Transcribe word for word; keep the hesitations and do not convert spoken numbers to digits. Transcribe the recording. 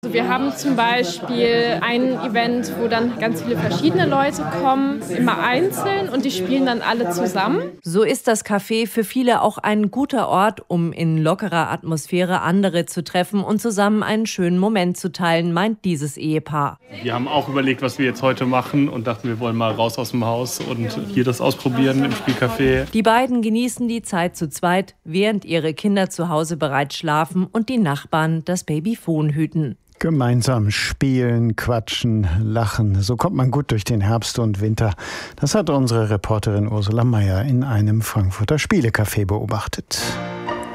Wir haben zum Beispiel ein Event, wo dann ganz viele verschiedene Leute kommen, immer einzeln und die spielen dann alle zusammen. So ist das Café für viele auch ein guter Ort, um in lockerer Atmosphäre andere zu treffen und zusammen einen schönen Moment zu teilen, meint dieses Ehepaar. Wir haben auch überlegt, was wir jetzt heute machen und dachten, wir wollen mal raus aus dem Haus und hier das ausprobieren im Spielcafé. Die beiden genießen die Zeit zu zweit, während ihre Kinder zu Hause bereits schlafen und die Nachbarn das Babyfon hüten. Gemeinsam spielen, quatschen, lachen. So kommt man gut durch den Herbst und Winter. Das hat unsere Reporterin Ursula Meier in einem Frankfurter Spielecafé beobachtet.